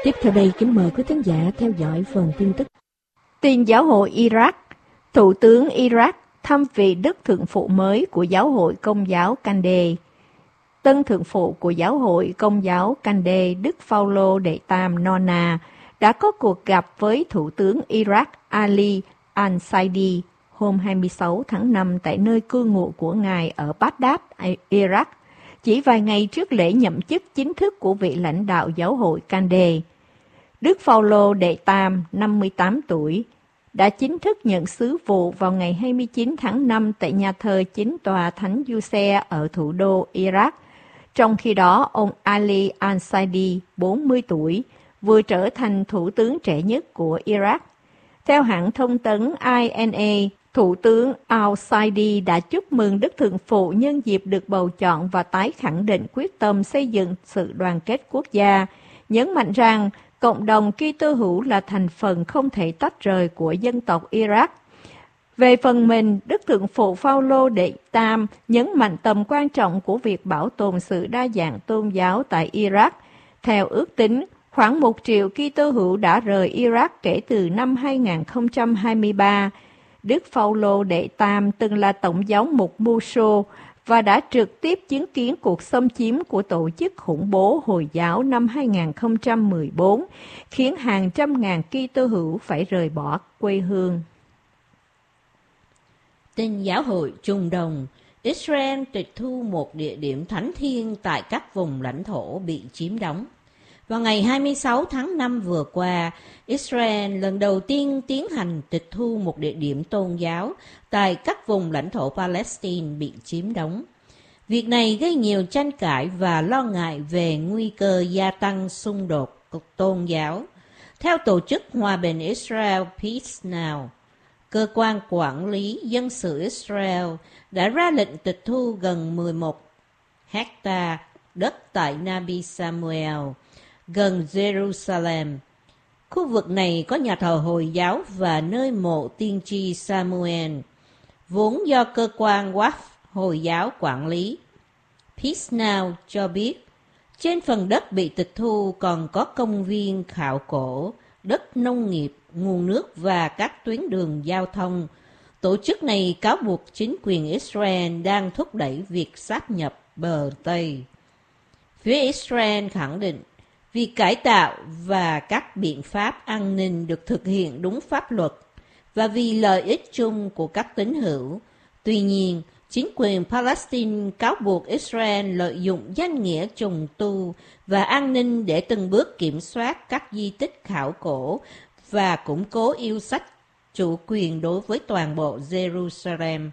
Tiếp theo đây, kính mời quý khán giả theo dõi phần tin tức. Tin giáo hội Iraq. Thủ tướng Iraq thăm vị đức thượng phụ mới của giáo hội Công giáo Kande. Tân thượng phụ của giáo hội Công giáo Kande, Đức Phao-lô Đệ Tam Nona, đã có cuộc gặp với Thủ tướng Iraq Ali al-Saidi hôm 26 tháng 5 tại nơi cư ngụ của Ngài ở Baghdad, Iraq, chỉ vài ngày trước lễ nhậm chức chính thức của vị lãnh đạo giáo hội Kande. Đức Phao-lô Đệ Tam, 58 tuổi, đã chính thức nhận sứ vụ vào ngày 29 tháng 5 tại nhà thờ chính tòa Thánh Giuse ở thủ đô Iraq. Trong khi đó, ông Ali al-Saidi, 40 tuổi, vừa trở thành thủ tướng trẻ nhất của Iraq. Theo hãng thông tấn INA, Thủ tướng al-Saidi đã chúc mừng Đức Thượng Phụ nhân dịp được bầu chọn và tái khẳng định quyết tâm xây dựng sự đoàn kết quốc gia, nhấn mạnh rằng cộng đồng Kitô hữu là thành phần không thể tách rời của dân tộc Iraq. Về phần mình, Đức Thượng Phụ Phao-lô Đệ Tam nhấn mạnh tầm quan trọng của việc bảo tồn sự đa dạng tôn giáo tại Iraq. Theo ước tính, khoảng 1 triệu Kitô hữu đã rời Iraq kể từ năm 2023. Đức Phao-lô Đệ Tam từng là tổng giáo mục Mosul và đã trực tiếp chứng kiến cuộc xâm chiếm của tổ chức khủng bố Hồi giáo năm 2014, khiến hàng trăm ngàn Kitô hữu phải rời bỏ quê hương. Tin giáo hội Trung Đông, Israel tịch thu một địa điểm thánh thiêng tại các vùng lãnh thổ bị chiếm đóng. Vào ngày 26 tháng 5 vừa qua, Israel lần đầu tiên tiến hành tịch thu một địa điểm tôn giáo tại các vùng lãnh thổ Palestine bị chiếm đóng. Việc này gây nhiều tranh cãi và lo ngại về nguy cơ gia tăng xung đột tôn giáo. Theo Tổ chức Hòa bình Israel Peace Now, cơ quan quản lý dân sự Israel đã ra lệnh tịch thu gần 11 hecta đất tại Nabi Samuel, gần Jerusalem. Khu vực này có nhà thờ Hồi giáo và nơi mộ tiên tri Samuel, vốn do cơ quan Waqf Hồi giáo quản lý. Peace Now cho biết, trên phần đất bị tịch thu còn có công viên khảo cổ, đất nông nghiệp, nguồn nước và các tuyến đường giao thông. Tổ chức này cáo buộc chính quyền Israel đang thúc đẩy việc sáp nhập bờ Tây. Phía Israel khẳng định, việc cải tạo và các biện pháp an ninh được thực hiện đúng pháp luật và vì lợi ích chung của các tín hữu. Tuy nhiên, chính quyền Palestine cáo buộc Israel lợi dụng danh nghĩa trùng tu và an ninh để từng bước kiểm soát các di tích khảo cổ và củng cố yêu sách chủ quyền đối với toàn bộ Jerusalem.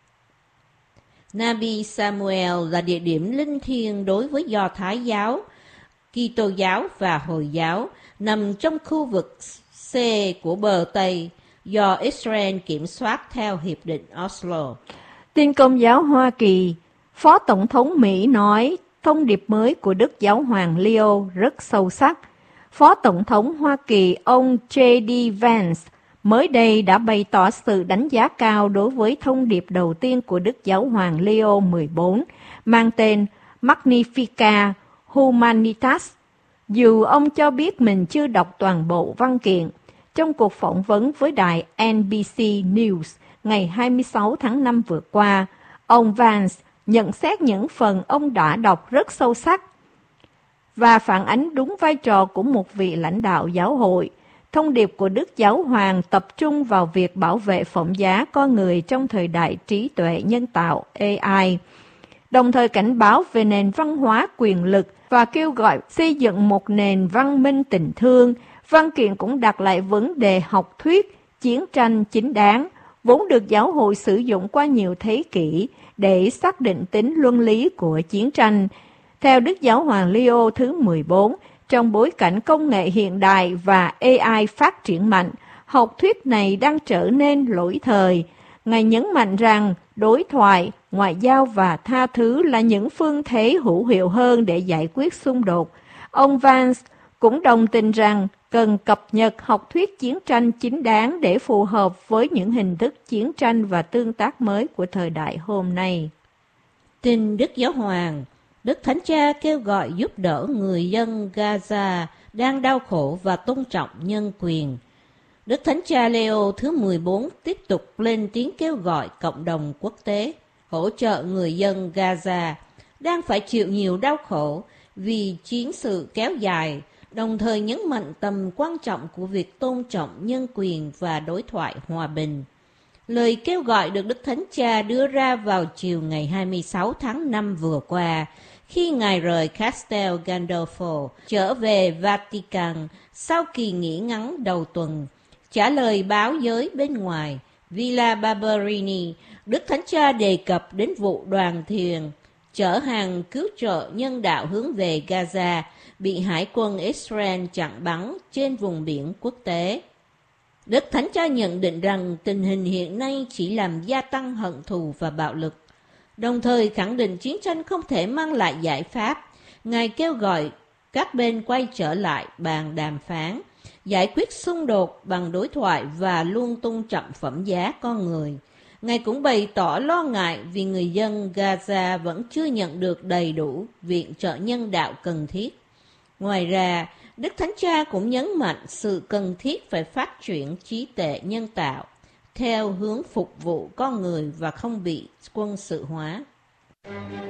Nabi Samuel là địa điểm linh thiêng đối với Do Thái giáo, Kitô giáo và Hồi giáo, nằm trong khu vực C của bờ Tây do Israel kiểm soát theo Hiệp định Oslo. Tin Công giáo Hoa Kỳ, Phó Tổng thống Mỹ nói thông điệp mới của Đức Giáo hoàng Leo rất sâu sắc. Phó Tổng thống Hoa Kỳ ông J.D. Vance mới đây đã bày tỏ sự đánh giá cao đối với thông điệp đầu tiên của Đức Giáo hoàng Leo XIV mang tên Magnificat Humanitas. Dù ông cho biết mình chưa đọc toàn bộ văn kiện, trong cuộc phỏng vấn với đài NBC News ngày 26 tháng 5 vừa qua, ông Vance nhận xét những phần ông đã đọc rất sâu sắc và phản ánh đúng vai trò của một vị lãnh đạo giáo hội. Thông điệp của Đức Giáo hoàng tập trung vào việc bảo vệ phẩm giá con người trong thời đại trí tuệ nhân tạo AI, đồng thời cảnh báo về nền văn hóa quyền lực và kêu gọi xây dựng một nền văn minh tình thương. Văn kiện cũng đặt lại vấn đề học thuyết chiến tranh chính đáng, vốn được giáo hội sử dụng qua nhiều thế kỷ để xác định tính luân lý của chiến tranh. Theo Đức Giáo hoàng Leo thứ 14, trong bối cảnh công nghệ hiện đại và AI phát triển mạnh, học thuyết này đang trở nên lỗi thời. Ngài nhấn mạnh rằng đối thoại, ngoại giao và tha thứ là những phương thế hữu hiệu hơn để giải quyết xung đột. Ông Vance cũng đồng tình rằng cần cập nhật học thuyết chiến tranh chính đáng để phù hợp với những hình thức chiến tranh và tương tác mới của thời đại hôm nay. Tin Đức Giáo hoàng, Đức Thánh Cha kêu gọi giúp đỡ người dân Gaza đang đau khổ và tôn trọng nhân quyền. Đức Thánh Cha Leo thứ 14 tiếp tục lên tiếng kêu gọi cộng đồng quốc tế hỗ trợ người dân Gaza đang phải chịu nhiều đau khổ vì chiến sự kéo dài, đồng thời nhấn mạnh tầm quan trọng của việc tôn trọng nhân quyền và đối thoại hòa bình. Lời kêu gọi được Đức Thánh Cha đưa ra vào chiều ngày 26 tháng 5 vừa qua, khi Ngài rời Castel Gandolfo trở về Vatican sau kỳ nghỉ ngắn đầu tuần. Trả lời báo giới bên ngoài Villa Barberini, Đức Thánh Cha đề cập đến vụ đoàn thuyền chở hàng cứu trợ nhân đạo hướng về Gaza bị Hải quân Israel chặn bắn trên vùng biển quốc tế. Đức Thánh Cha nhận định rằng tình hình hiện nay chỉ làm gia tăng hận thù và bạo lực, đồng thời khẳng định chiến tranh không thể mang lại giải pháp. Ngài kêu gọi các bên quay trở lại bàn đàm phán, giải quyết xung đột bằng đối thoại và luôn tôn trọng phẩm giá con người. Ngài cũng bày tỏ lo ngại vì người dân Gaza vẫn chưa nhận được đầy đủ viện trợ nhân đạo cần thiết. Ngoài ra, Đức Thánh Cha cũng nhấn mạnh sự cần thiết phải phát triển trí tuệ nhân tạo theo hướng phục vụ con người và không bị quân sự hóa.